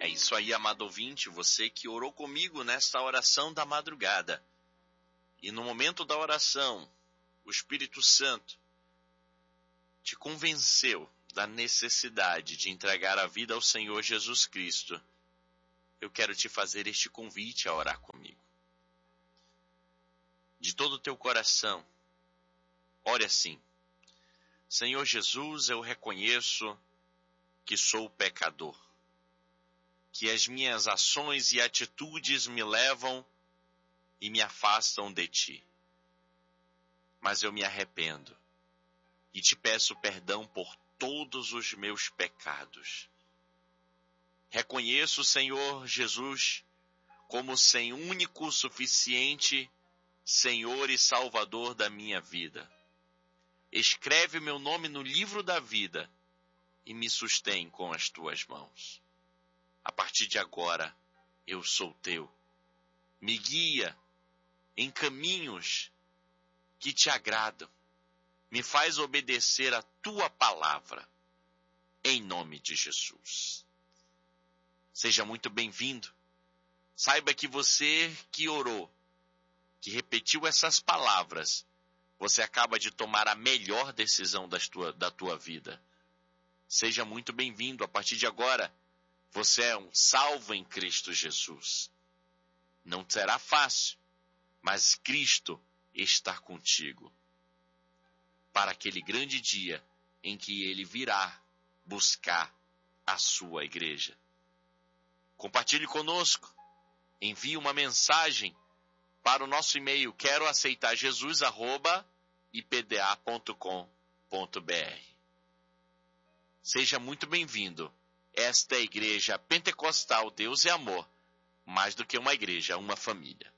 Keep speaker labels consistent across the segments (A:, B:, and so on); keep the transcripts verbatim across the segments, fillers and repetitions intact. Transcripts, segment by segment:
A: É isso aí, amado ouvinte, você que orou comigo nesta oração da madrugada. E no momento da oração, o Espírito Santo te convenceu da necessidade de entregar a vida ao Senhor Jesus Cristo. Eu quero te fazer este convite a orar comigo. De todo o teu coração, ore assim: Senhor Jesus, eu reconheço que sou pecador, que as minhas ações e atitudes me levam e me afastam de ti. Mas eu me arrependo e te peço perdão por todos os meus pecados. Reconheço, Senhor Jesus, como sem único, suficiente Senhor e Salvador da minha vida. Escreve meu nome no livro da vida e me sustém com as tuas mãos. A partir de agora, eu sou teu. Me guia em caminhos que te agradam. Me faz obedecer a tua palavra. Em nome de Jesus. Seja muito bem-vindo. Saiba que você que orou, que repetiu essas palavras, você acaba de tomar a melhor decisão das tua, da tua vida. Seja muito bem-vindo. A partir de agora, você é um salvo em Cristo Jesus. Não será fácil, mas Cristo está contigo para aquele grande dia em que Ele virá buscar a sua igreja. Compartilhe conosco. Envie uma mensagem para o nosso e-mail quero aceitar jesus arroba i p d a ponto com ponto b r. Seja muito bem-vindo. Esta é a Igreja Pentecostal Deus é Amor, mais do que uma igreja, uma família.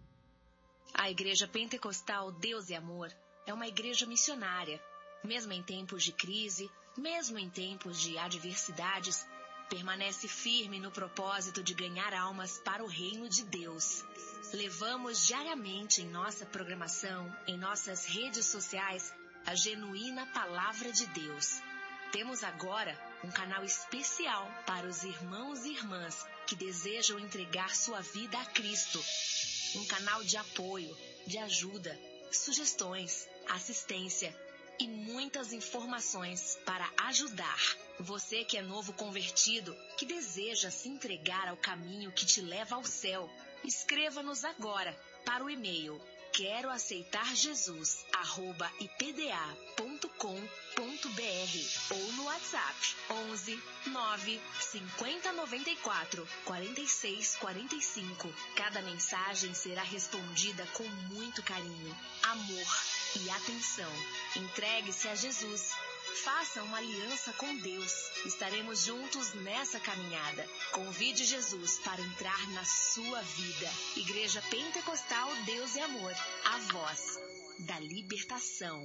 B: A Igreja Pentecostal Deus é Amor é uma igreja missionária. Mesmo em tempos de crise, mesmo em tempos de adversidades, permanece firme no propósito de ganhar almas para o reino de Deus. Levamos diariamente em nossa programação, em nossas redes sociais, a genuína palavra de Deus. Temos agora um canal especial para os irmãos e irmãs que desejam entregar sua vida a Cristo. Um canal de apoio, de ajuda, sugestões, assistência e muitas informações para ajudar. Você que é novo convertido, que deseja se entregar ao caminho que te leva ao céu, escreva-nos agora para o e-mail quero aceitar jesus arroba i p d a ponto com ponto b r ou no WhatsApp onze nove cinquenta noventa e quatro quarenta e seis quarenta e cinco. Cada mensagem será respondida com muito carinho, amor e atenção. Entregue-se a Jesus. Faça uma aliança com Deus. Estaremos juntos nessa caminhada. Convide Jesus para entrar na sua vida. Igreja Pentecostal Deus é Amor. A voz da libertação.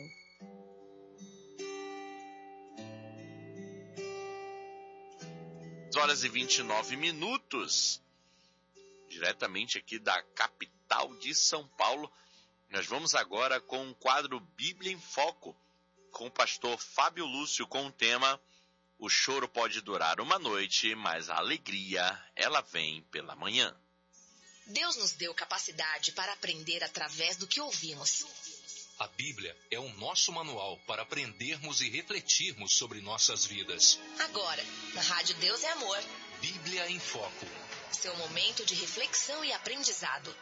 A: horas e vinte e nove minutos. Diretamente aqui da capital de São Paulo. Nós vamos agora com o quadro Bíblia em Foco, com o pastor Fábio Lúcio, com o tema O choro pode durar uma noite, mas a alegria, ela vem pela manhã.
B: Deus nos deu capacidade para aprender através do que ouvimos.
C: A Bíblia é o nosso manual para aprendermos e refletirmos sobre nossas vidas.
B: Agora, na Rádio Deus é Amor,
C: Bíblia em Foco.
B: Seu momento de reflexão e aprendizado.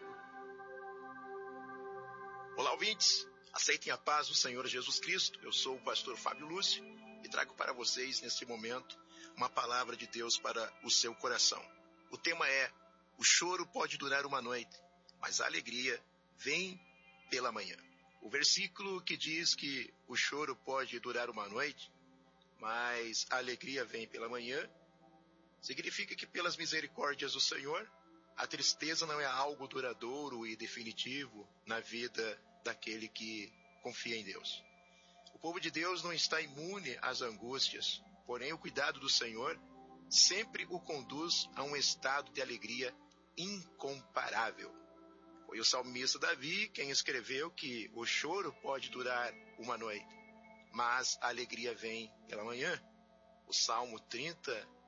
D: Olá, ouvintes. Aceitem a paz do Senhor Jesus Cristo. Eu sou o pastor Fábio Lúcio e trago para vocês, neste momento, uma palavra de Deus para o seu coração. O tema é: o choro pode durar uma noite, mas a alegria vem pela manhã. O versículo que diz que o choro pode durar uma noite, mas a alegria vem pela manhã, significa que pelas misericórdias do Senhor, a tristeza não é algo duradouro e definitivo na vida daquele que confia em Deus. O povo de Deus não está imune às angústias, porém o cuidado do Senhor sempre o conduz a um estado de alegria incomparável. Foi o salmista Davi quem escreveu que o choro pode durar uma noite, mas a alegria vem pela manhã. O Salmo trinta,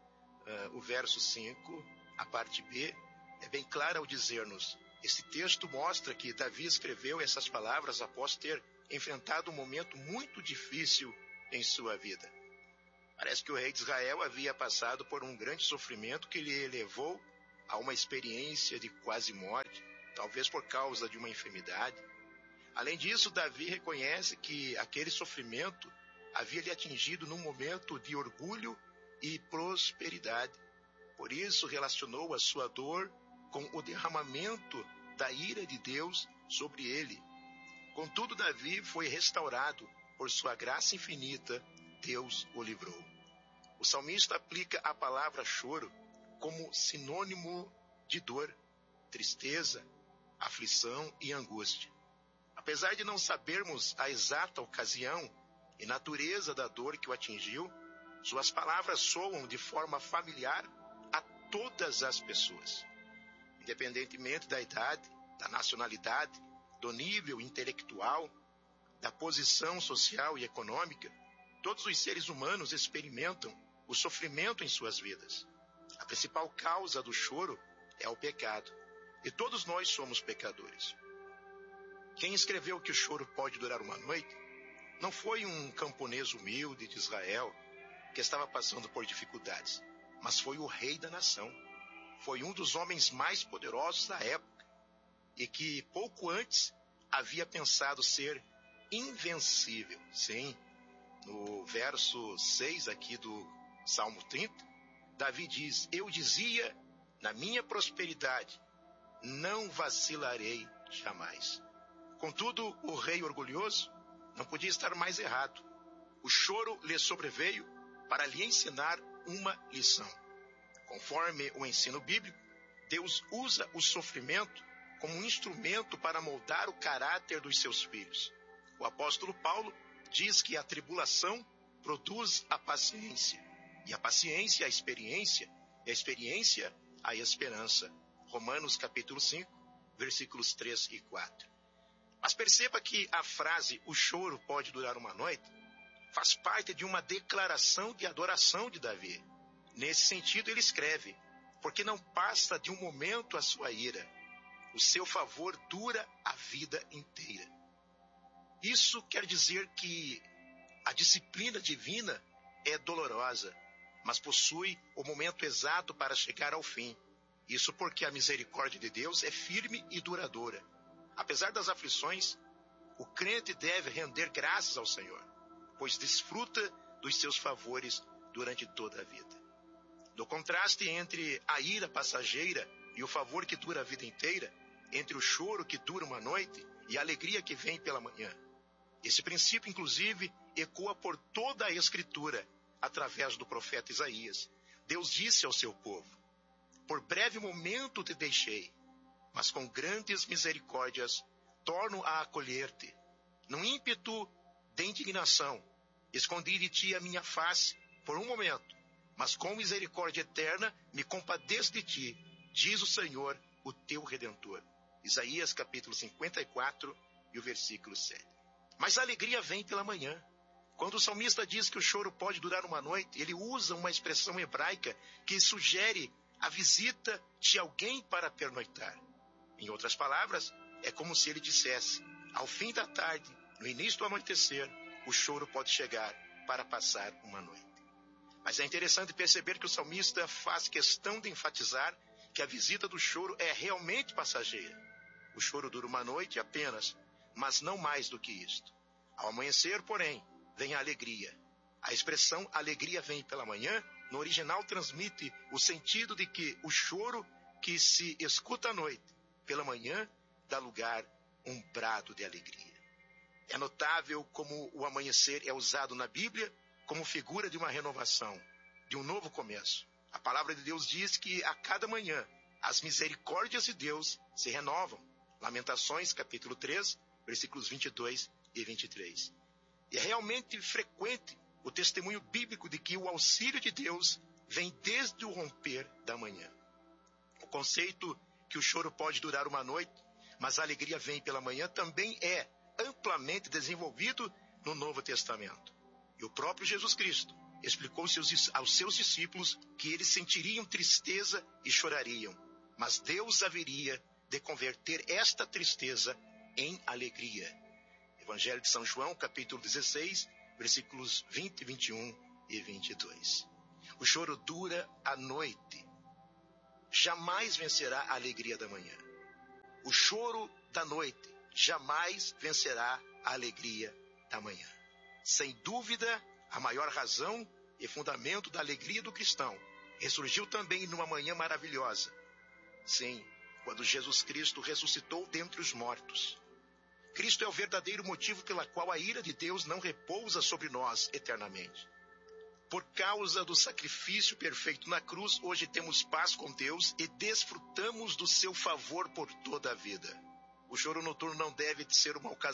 D: uh, o verso cinco, a parte B, é bem clara ao dizer-nos, esse texto mostra que Davi escreveu essas palavras após ter enfrentado um momento muito difícil em sua vida. Parece que o rei de Israel havia passado por um grande sofrimento que lhe levou a uma experiência de quase morte, talvez por causa de uma enfermidade. Além disso, Davi reconhece que aquele sofrimento havia lhe atingido num momento de orgulho e prosperidade. Por isso, relacionou a sua dor com o derramamento da ira de Deus sobre ele. Contudo, Davi foi restaurado por sua graça infinita, Deus o livrou. O salmista aplica a palavra choro como sinônimo de dor, tristeza, aflição e angústia. Apesar de não sabermos a exata ocasião e natureza da dor que o atingiu, suas palavras soam de forma familiar a todas as pessoas. Independentemente da idade, da nacionalidade, do nível intelectual, da posição social e econômica, todos os seres humanos experimentam o sofrimento em suas vidas. A principal causa do choro é o pecado, e todos nós somos pecadores. Quem escreveu que o choro pode durar uma noite não foi um camponês humilde de Israel que estava passando por dificuldades, mas foi o rei da nação. Foi um dos homens mais poderosos da época e que pouco antes havia pensado ser invencível. Sim, no verso seis aqui do Salmo trinta, Davi diz, eu dizia, na minha prosperidade, não vacilarei jamais. Contudo, o rei orgulhoso não podia estar mais errado. O choro lhe sobreveio para lhe ensinar uma lição. Conforme o ensino bíblico, Deus usa o sofrimento como um instrumento para moldar o caráter dos seus filhos. O apóstolo Paulo diz que a tribulação produz a paciência, e a paciência a experiência, e a experiência a esperança. Romanos capítulo cinco, versículos três e quatro. Mas perceba que a frase, o choro pode durar uma noite, faz parte de uma declaração de adoração de Davi. Nesse sentido, ele escreve, porque não passa de um momento a sua ira, o seu favor dura a vida inteira. Isso quer dizer que a disciplina divina é dolorosa, mas possui o momento exato para chegar ao fim. Isso porque a misericórdia de Deus é firme e duradoura. Apesar das aflições, o crente deve render graças ao Senhor, pois desfruta dos seus favores durante toda a vida. No contraste entre a ira passageira e o favor que dura a vida inteira, entre o choro que dura uma noite e a alegria que vem pela manhã. Esse princípio, inclusive, ecoa por toda a Escritura, através do profeta Isaías. Deus disse ao seu povo, por breve momento te deixei, mas com grandes misericórdias torno a acolher-te. Num ímpeto de indignação, escondi de ti a minha face por um momento, mas com misericórdia eterna me compadeço de ti, diz o Senhor, o teu Redentor. Isaías capítulo cinquenta e quatro e o versículo sete. Mas a alegria vem pela manhã. Quando o salmista diz que o choro pode durar uma noite, ele usa uma expressão hebraica que sugere a visita de alguém para pernoitar. Em outras palavras, é como se ele dissesse, ao fim da tarde, no início do anoitecer, o choro pode chegar para passar uma noite. Mas é interessante perceber que o salmista faz questão de enfatizar que a visita do choro é realmente passageira. O choro dura uma noite apenas, mas não mais do que isto. Ao amanhecer, porém, vem a alegria. A expressão alegria vem pela manhã, no original transmite o sentido de que o choro que se escuta à noite, pela manhã, dá lugar a um brado de alegria. É notável como o amanhecer é usado na Bíblia como figura de uma renovação, de um novo começo. A palavra de Deus diz que a cada manhã as misericórdias de Deus se renovam. Lamentações, capítulo três, versículos vinte e dois e vinte e três. E é realmente frequente o testemunho bíblico de que o auxílio de Deus vem desde o romper da manhã. O conceito que o choro pode durar uma noite, mas a alegria vem pela manhã, também é amplamente desenvolvido no Novo Testamento. E o próprio Jesus Cristo, explicou aos seus discípulos que eles sentiriam tristeza e chorariam, mas Deus haveria de converter esta tristeza em alegria. Evangelho de São João, capítulo dezesseis, versículos vinte, vinte e um e vinte e dois. O choro dura a noite. Jamais vencerá a alegria da manhã. O choro da noite jamais vencerá a alegria da manhã. Sem dúvida, a maior razão e fundamento da alegria do cristão ressurgiu também numa manhã maravilhosa. Sim, quando Jesus Cristo ressuscitou dentre os mortos. Cristo é o verdadeiro motivo pela qual a ira de Deus não repousa sobre nós eternamente. Por causa do sacrifício perfeito na cruz, hoje temos paz com Deus e desfrutamos do seu favor por toda a vida. O choro noturno não deve ser uma ocasião